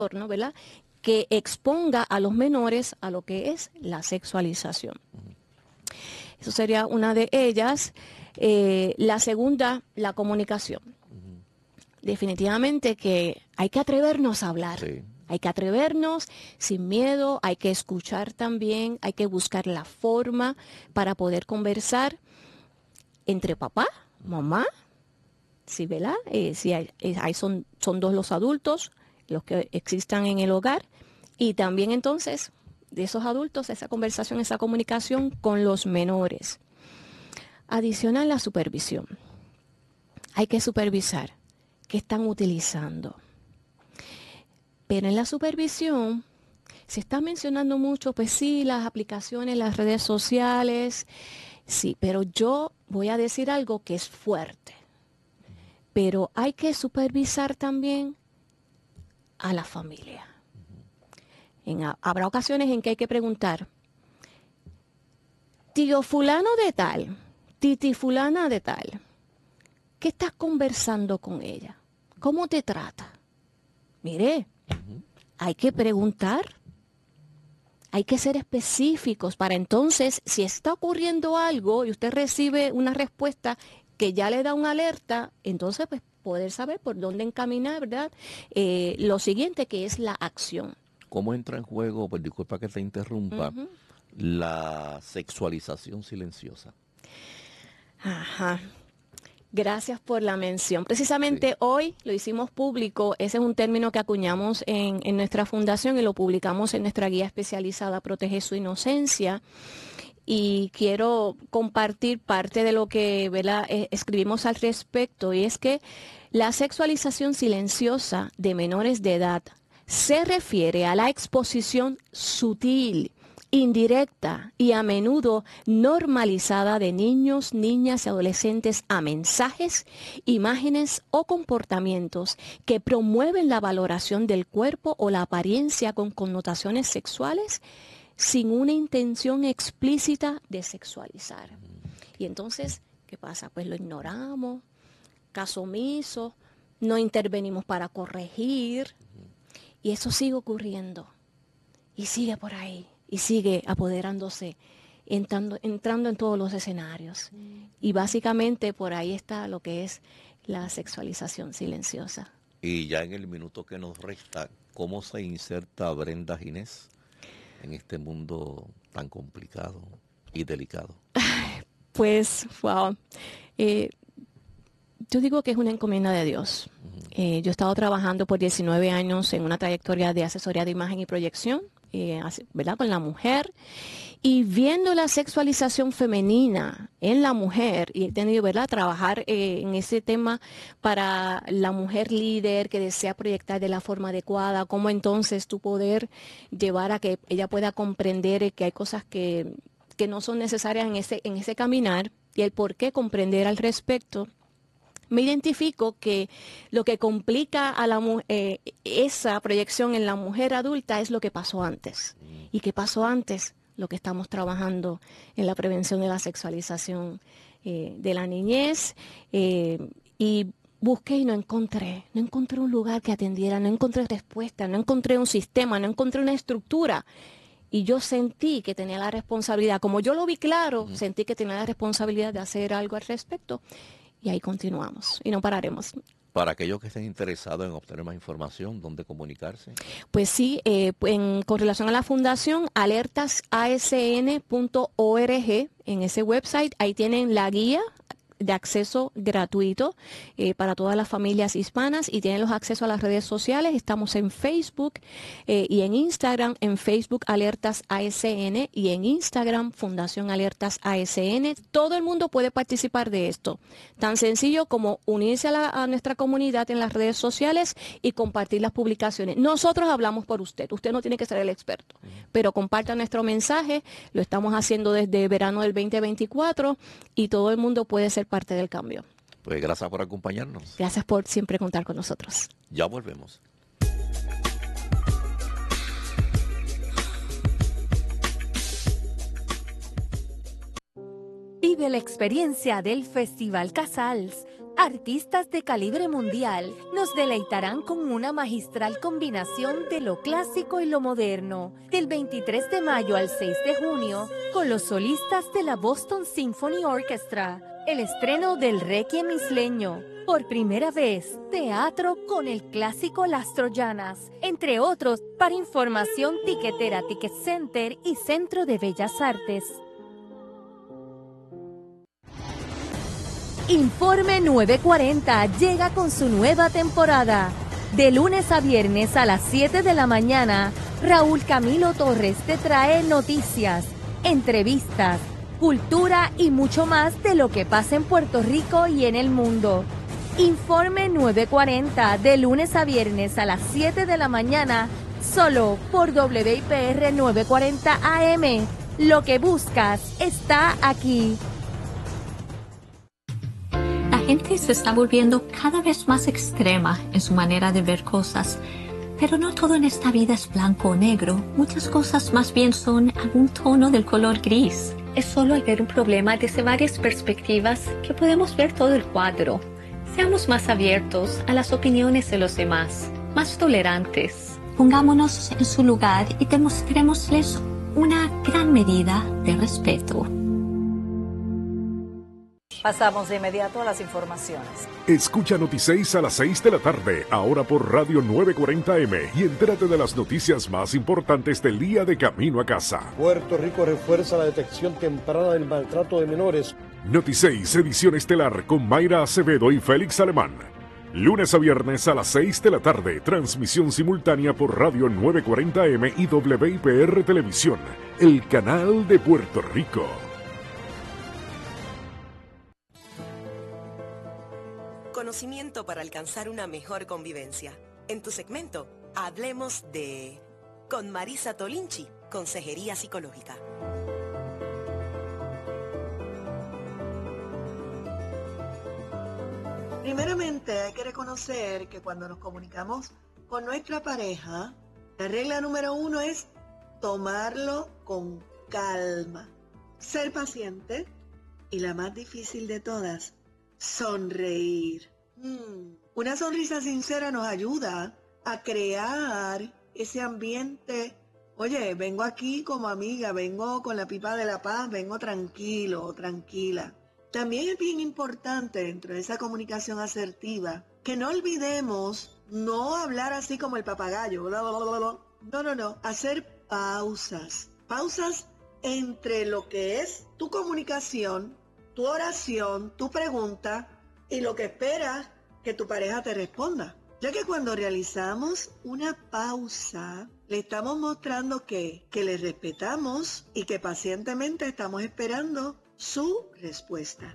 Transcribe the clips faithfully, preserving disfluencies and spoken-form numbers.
¿no? ¿Verdad? Que exponga a los menores a lo que es la sexualización. Eso sería una de ellas. Eh, la segunda, la comunicación. Definitivamente que hay que atrevernos a hablar. Sí. Hay que atrevernos sin miedo, hay que escuchar también, hay que buscar la forma para poder conversar entre papá, mamá, sí, ¿verdad? Eh, si hay, eh, hay son, son dos los adultos, los que existan en el hogar, y también entonces de esos adultos, esa conversación, esa comunicación con los menores. Adicional, la supervisión. Hay que supervisar qué están utilizando. Pero en la supervisión se está mencionando mucho, pues sí, las aplicaciones, las redes sociales, sí, pero yo voy a decir algo que es fuerte. Pero hay que supervisar también a la familia. En, habrá ocasiones en que hay que preguntar, tío fulano de tal, titi fulana de tal, ¿qué estás conversando con ella? ¿Cómo te trata? Mire, hay que preguntar, hay que ser específicos para entonces, si está ocurriendo algo y usted recibe una respuesta que ya le da una alerta, entonces pues poder saber por dónde encaminar, ¿verdad? Eh, lo siguiente que es la acción. ¿Cómo entra en juego, pues disculpa que te interrumpa, Uh-huh. la sexualización silenciosa? Ajá. Gracias por la mención. Precisamente sí. Hoy lo hicimos público. Ese es un término que acuñamos en, en nuestra fundación y lo publicamos en nuestra guía especializada Protege su Inocencia. Y quiero compartir parte de lo que, ¿verdad?, eh, escribimos al respecto, y es que la sexualización silenciosa de menores de edad se refiere a la exposición sutil, indirecta y a menudo normalizada de niños, niñas y adolescentes a mensajes, imágenes o comportamientos que promueven la valoración del cuerpo o la apariencia con connotaciones sexuales sin una intención explícita de sexualizar. Y entonces, ¿qué pasa? Pues lo ignoramos, caso omiso, no intervenimos para corregir, y eso sigue ocurriendo, y sigue por ahí, y sigue apoderándose, entrando, entrando en todos los escenarios. Y básicamente por ahí está lo que es la sexualización silenciosa. Y ya en el minuto que nos resta, ¿cómo se inserta Brenda Ginés en este mundo tan complicado y delicado? Pues, wow. Eh, yo digo que es una encomienda de Dios. Uh-huh. Eh, yo he estado trabajando por diecinueve años en una trayectoria de asesoría de imagen y proyección, eh, ¿verdad?, con la mujer. Y viendo la sexualización femenina en la mujer, y he tenido, ¿verdad?, trabajar eh, en ese tema para la mujer líder que desea proyectar de la forma adecuada, cómo entonces tú poder llevar a que ella pueda comprender que hay cosas que, que no son necesarias en ese, en ese caminar, y el por qué comprender al respecto. Me identifico que lo que complica a la eh, esa proyección en la mujer adulta es lo que pasó antes. ¿Y qué pasó antes? Lo que estamos trabajando en la prevención de la sexualización eh, de la niñez. Eh, y busqué y no encontré. No encontré un lugar que atendiera, no encontré respuesta, no encontré un sistema, no encontré una estructura. Y yo sentí que tenía la responsabilidad, como yo lo vi claro, uh-huh. sentí que tenía la responsabilidad de hacer algo al respecto. Y ahí continuamos y no pararemos. Para aquellos que estén interesados en obtener más información, ¿dónde comunicarse? Pues sí, eh, en, con relación a la fundación, alertas a s n punto org, en ese website, ahí tienen la guía de acceso gratuito eh, para todas las familias hispanas, y tienen los accesos a las redes sociales. Estamos en Facebook eh, y en Instagram, en Facebook Alertas A S N y en Instagram Fundación Alertas A S N. Todo el mundo puede participar de esto. Tan sencillo como unirse a, la, a nuestra comunidad en las redes sociales y compartir las publicaciones. Nosotros hablamos por usted. Usted no tiene que ser el experto, pero comparta nuestro mensaje. Lo estamos haciendo desde verano del veinte veinticuatro y todo el mundo puede ser parte del cambio. Pues gracias por acompañarnos. Gracias por siempre contar con nosotros. Ya volvemos. Vive la experiencia del Festival Casals Artistas de calibre mundial nos deleitarán con una magistral combinación de lo clásico y lo moderno, del veintitrés de mayo al seis de junio, con los solistas de la Boston Symphony Orchestra, el estreno del Requiem isleño, por primera vez, teatro con el clásico Las Troyanas, entre otros. Para información, tiquetera Ticket Center y Centro de Bellas Artes. Informe nueve cuarenta llega con su nueva temporada. De lunes a viernes a las siete de la mañana, Raúl Camilo Torres te trae noticias, entrevistas, cultura y mucho más de lo que pasa en Puerto Rico y en el mundo. Informe nueve cuarenta de lunes a viernes a las siete de la mañana, solo por W I P R nueve cuarenta A M. Lo que buscas está aquí. La gente se está volviendo cada vez más extrema en su manera de ver cosas, pero no todo en esta vida es blanco o negro. Muchas cosas más bien son algún tono del color gris. Es solo al ver un problema desde varias perspectivas que podemos ver todo el cuadro. Seamos más abiertos a las opiniones de los demás, más tolerantes. Pongámonos en su lugar y demostrémosles una gran medida de respeto. Pasamos de inmediato a las informaciones. Escucha Notiseis a las seis de la tarde, ahora por Radio nueve cuarenta M, y entérate de las noticias más importantes del día de camino a casa. Puerto Rico refuerza la detección temprana del maltrato de menores. Notiseis, edición estelar con Mayra Acevedo y Félix Alemán. Lunes a viernes a las seis de la tarde, transmisión simultánea por Radio nueve cuarenta M y W I P R Televisión, el canal de Puerto Rico. Conocimiento para alcanzar una mejor convivencia. En tu segmento, hablemos de... Con Marisa Tolinchi, Consejería Psicológica. Primeramente, hay que reconocer que cuando nos comunicamos con nuestra pareja, la regla número uno es tomarlo con calma, ser paciente y la más difícil de todas, sonreír. Mm. Una sonrisa sincera nos ayuda a crear ese ambiente. Oye, vengo aquí como amiga, vengo con la pipa de la paz, vengo tranquilo, tranquila. También es bien importante dentro de esa comunicación asertiva que no olvidemos no hablar así como el papagayo. No, no, no. Hacer pausas. Pausas entre lo que es tu comunicación, tu oración, tu pregunta y lo que esperas que tu pareja te responda. Ya que cuando realizamos una pausa, le estamos mostrando que, que le respetamos y que pacientemente estamos esperando su respuesta.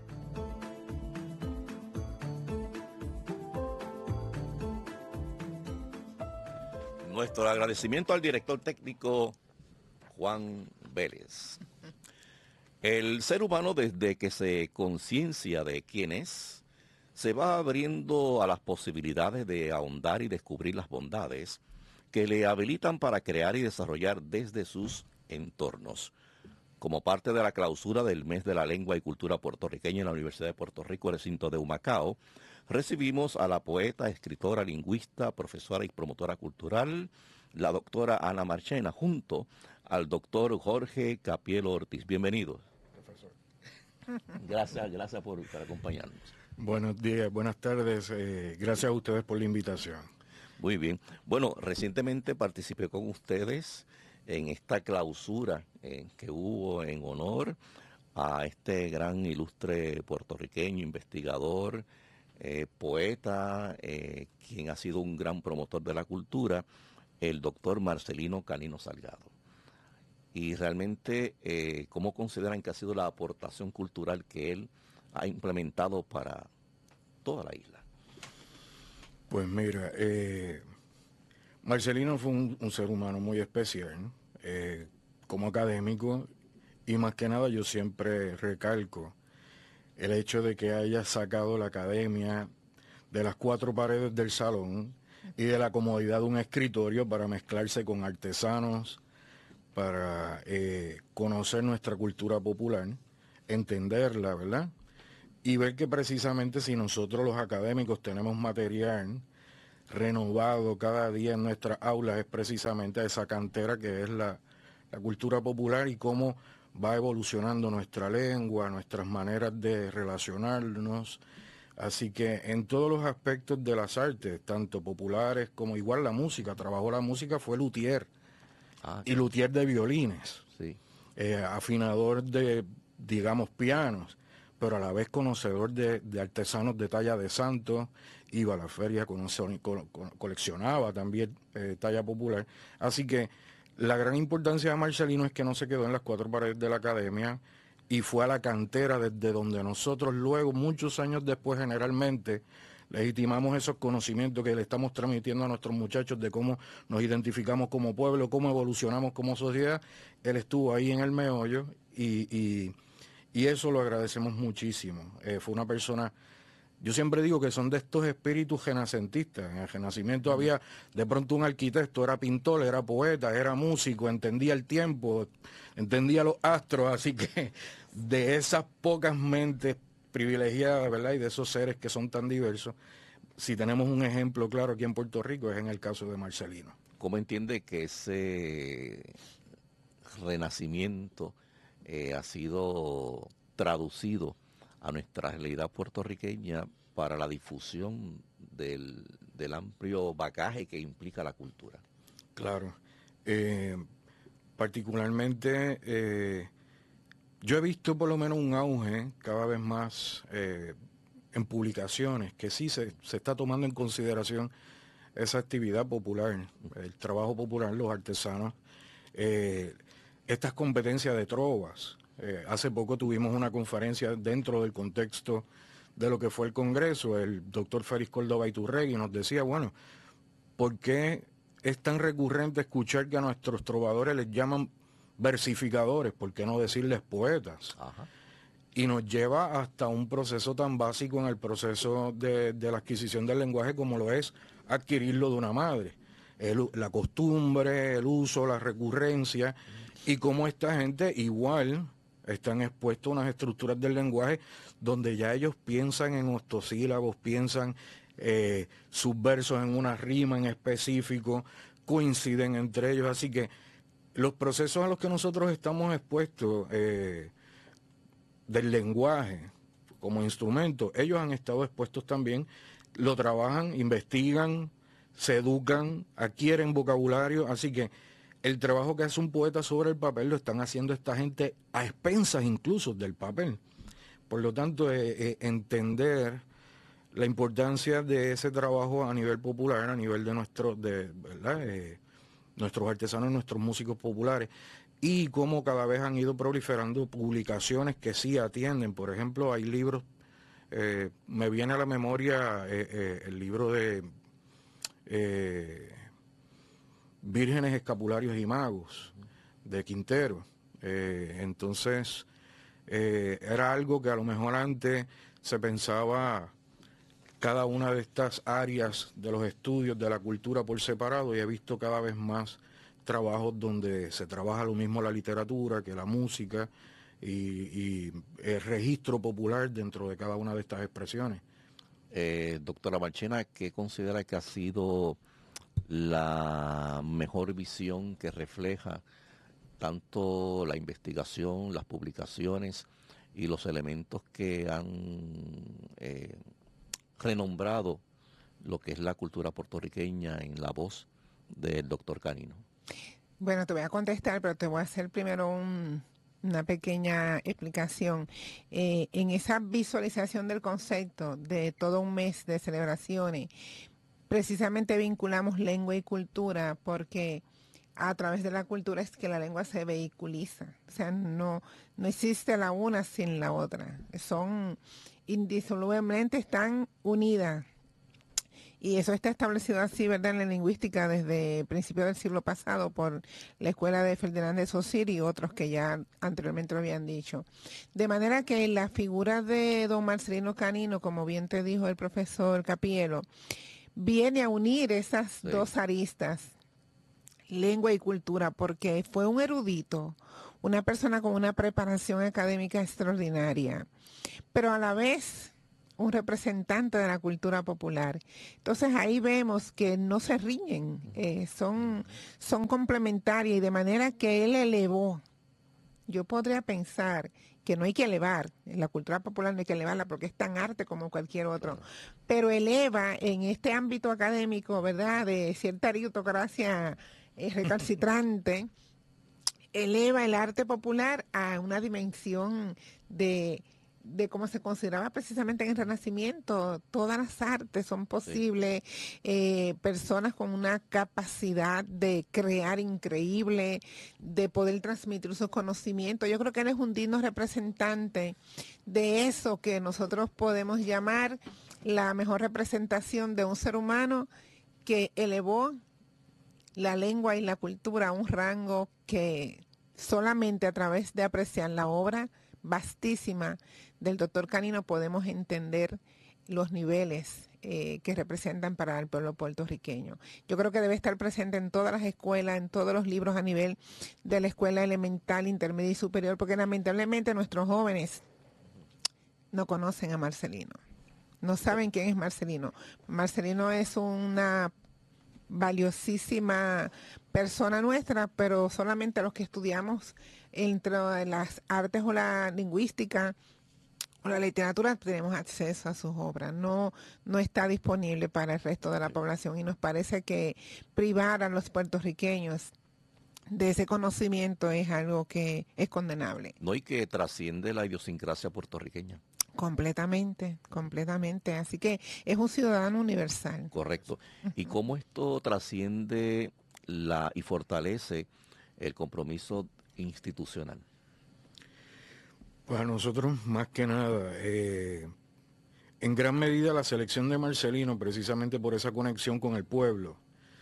Nuestro agradecimiento al director técnico Juan Vélez. El ser humano, desde que se conciencia de quién es, se va abriendo a las posibilidades de ahondar y descubrir las bondades que le habilitan para crear y desarrollar desde sus entornos. Como parte de la clausura del Mes de la Lengua y Cultura Puertorriqueña en la Universidad de Puerto Rico, recinto de Humacao, recibimos a la poeta, escritora, lingüista, profesora y promotora cultural, la doctora Ana Marchena, junto al doctor Jorge Capielo Ortiz. Bienvenidos. Profesor. Gracias, gracias por, por acompañarnos. Buenos días, buenas tardes. Eh, gracias a ustedes por la invitación. Muy bien. Bueno, recientemente participé con ustedes en esta clausura eh, que hubo en honor a este gran ilustre puertorriqueño, investigador, eh, poeta, eh, quien ha sido un gran promotor de la cultura, el doctor Marcelino Canino Salgado. Y realmente, eh, ¿cómo consideran que ha sido la aportación cultural que él ha implementado para toda la isla? Pues mira, eh, Marcelino fue un, un ser humano muy especial, ¿no? eh, como académico, y más que nada yo siempre recalco el hecho de que haya sacado la academia de las cuatro paredes del salón y de la comodidad de un escritorio para mezclarse con artesanos, para eh, conocer nuestra cultura popular, entenderla, ¿verdad? y ver que precisamente si nosotros los académicos tenemos material renovado cada día en nuestras aulas, es precisamente esa cantera que es la, la cultura popular y cómo va evolucionando nuestra lengua, nuestras maneras de relacionarnos. Así que en todos los aspectos de las artes, tanto populares como igual la música, trabajó la música, fue luthier, ah, y luthier de violines, sí. eh, afinador de, digamos, pianos, pero a la vez conocedor de, de artesanos de talla de santo, iba a la feria, conoce, co, co, coleccionaba también eh, talla popular. Así que la gran importancia de Marcelino es que no se quedó en las cuatro paredes de la academia y fue a la cantera desde donde nosotros luego, muchos años después, generalmente, legitimamos esos conocimientos que le estamos transmitiendo a nuestros muchachos de cómo nos identificamos como pueblo, cómo evolucionamos como sociedad. Él estuvo ahí en el meollo y... y Y eso lo agradecemos muchísimo. Eh, fue una persona, yo siempre digo que son de estos espíritus renacentistas. En el Renacimiento había de pronto un arquitecto, era pintor, era poeta, era músico, entendía el tiempo, entendía los astros, así que de esas pocas mentes privilegiadas, ¿verdad? Y de esos seres que son tan diversos, si tenemos un ejemplo claro aquí en Puerto Rico, es en el caso de Marcelino. ¿Cómo entiende que ese renacimiento Eh, ha sido traducido a nuestra realidad puertorriqueña para la difusión del, del amplio bagaje que implica la cultura? Claro, eh, particularmente eh, yo he visto por lo menos un auge cada vez más eh, en publicaciones, que sí se, se está tomando en consideración esa actividad popular, el trabajo popular, los artesanos, eh, estas competencias de trovas. Eh, hace poco tuvimos una conferencia dentro del contexto de lo que fue el Congreso. El doctor Félix Córdoba Iturregui nos decía, bueno, ¿por qué es tan recurrente escuchar que a nuestros trovadores les llaman versificadores? ¿Por qué no decirles poetas? Ajá. Y nos lleva hasta un proceso tan básico en el proceso de, de la adquisición del lenguaje como lo es adquirirlo de una madre. El, la costumbre, el uso, la recurrencia... Y cómo esta gente igual están expuestos a unas estructuras del lenguaje donde ya ellos piensan en octosílabos, piensan eh, sus versos en una rima en específico, coinciden entre ellos. Así que los procesos a los que nosotros estamos expuestos eh, del lenguaje como instrumento, ellos han estado expuestos también, lo trabajan, investigan, se educan, adquieren vocabulario, así que el trabajo que hace un poeta sobre el papel lo están haciendo esta gente a expensas incluso del papel. Por lo tanto, eh, eh, entender la importancia de ese trabajo a nivel popular, a nivel de, nuestro, de ¿verdad? Eh, nuestros artesanos, nuestros músicos populares, y cómo cada vez han ido proliferando publicaciones que sí atienden. Por ejemplo, hay libros, eh, me viene a la memoria eh, eh, el libro de... Eh, Vírgenes, Escapularios y Magos, de Quintero. Eh, entonces, eh, era algo que a lo mejor antes se pensaba cada una de estas áreas de los estudios de la cultura por separado, y he visto cada vez más trabajos donde se trabaja lo mismo la literatura que la música y, y el registro popular dentro de cada una de estas expresiones. Eh, doctora Marchena, ¿qué considera que ha sido la mejor visión que refleja tanto la investigación, las publicaciones y los elementos que han eh, renombrado lo que es la cultura puertorriqueña en la voz del doctor Canino? Bueno, te voy a contestar, pero te voy a hacer primero un, una pequeña explicación. Eh, en esa visualización del concepto de todo un mes de celebraciones, precisamente vinculamos lengua y cultura porque a través de la cultura es que la lengua se vehiculiza. O sea, no, no existe la una sin la otra. Son indisolublemente, están unidas. Y eso está establecido así, ¿verdad?, en la lingüística desde principios del siglo pasado por la escuela de Fernández Saussure y otros que ya anteriormente lo habían dicho. De manera que la figura de don Marcelino Canino, como bien te dijo el profesor Capielo, viene a unir esas sí. dos aristas, lengua y cultura, porque fue un erudito, una persona con una preparación académica extraordinaria, pero a la vez un representante de la cultura popular. Entonces ahí vemos que no se riñen, eh, son, son complementarias, y de manera que él elevó. Yo podría pensar que no hay que elevar, en la cultura popular no hay que elevarla porque es tan arte como cualquier otro, pero eleva en este ámbito académico, ¿verdad?, de cierta aristocracia eh, recalcitrante, eleva el arte popular a una dimensión de de cómo se consideraba precisamente en el Renacimiento. Todas las artes son posibles, sí. eh, personas con una capacidad de crear increíble, de poder transmitir sus conocimientos. Yo creo que él es un digno representante de eso que nosotros podemos llamar la mejor representación de un ser humano que elevó la lengua y la cultura a un rango que solamente a través de apreciar la obra vastísima del doctor Canino podemos entender los niveles eh, que representan para el pueblo puertorriqueño. Yo creo que debe estar presente en todas las escuelas, en todos los libros a nivel de la escuela elemental, intermedia y superior, porque lamentablemente nuestros jóvenes no conocen a Marcelino, no saben quién es Marcelino. Marcelino es una valiosísima persona nuestra, pero solamente los que estudiamos entre las artes o la lingüística o la literatura tenemos acceso a sus obras. No, no está disponible para el resto de la población, y nos parece que privar a los puertorriqueños de ese conocimiento es algo que es condenable. No, y que trasciende la idiosincrasia puertorriqueña. Completamente, completamente. Así que es un ciudadano universal. Correcto. ¿Y cómo esto trasciende la y fortalece el compromiso institucional? Pues a nosotros, más que nada, eh, en gran medida la selección de Marcelino, precisamente por esa conexión con el pueblo,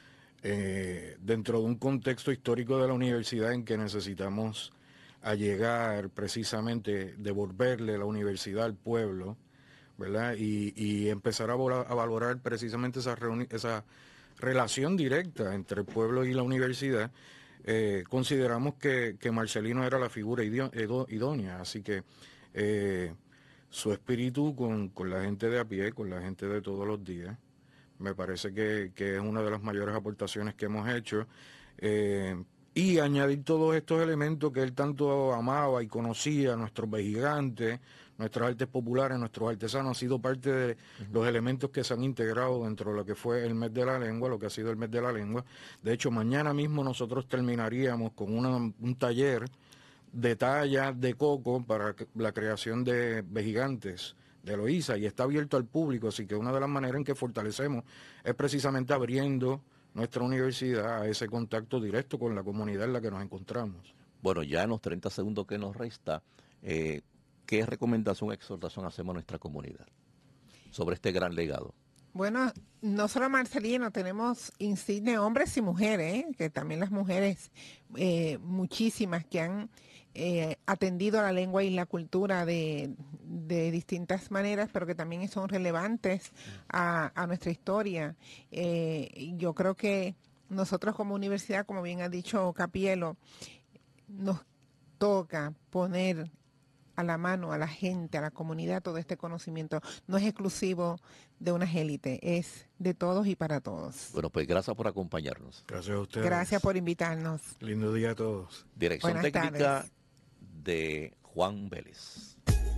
eh, dentro de un contexto histórico de la universidad en que necesitamos allegar precisamente, devolverle la universidad al pueblo, ¿verdad? Y, y empezar a, volar, a valorar precisamente esa, esa relación directa entre el pueblo y la universidad. Eh, consideramos que, que Marcelino era la figura idónea, así que eh, su espíritu con, con la gente de a pie, con la gente de todos los días, me parece que, que es una de las mayores aportaciones que hemos hecho, eh, y añadir todos estos elementos que él tanto amaba y conocía, nuestros vejigantes, nuestras artes populares, nuestros artesanos, ha sido parte de los elementos que se han integrado dentro de lo que fue el mes de la lengua, lo que ha sido el mes de la lengua. De hecho, mañana mismo nosotros terminaríamos con una, un taller de talla de coco para la creación de vejigantes de Loíza, y está abierto al público, así que una de las maneras en que fortalecemos es precisamente abriendo nuestra universidad a ese contacto directo con la comunidad en la que nos encontramos. Bueno, ya en los treinta segundos que nos resta, eh, ¿qué recomendación o exhortación hacemos a nuestra comunidad sobre este gran legado? Bueno, no solo Marcelino, tenemos insignes hombres y mujeres, ¿eh? Que también las mujeres, eh, muchísimas que han eh, atendido a la lengua y la cultura de, de distintas maneras, pero que también son relevantes a, a nuestra historia. Eh, yo creo que nosotros como universidad, como bien ha dicho Capielo, nos toca poner a la mano a la gente, a la comunidad, todo este conocimiento. No es exclusivo de unas élites, es de todos y para todos. Bueno, pues gracias por acompañarnos. Gracias a ustedes. Gracias por invitarnos. Lindo día a todos. Dirección Buenas técnica tardes. de Juan Vélez.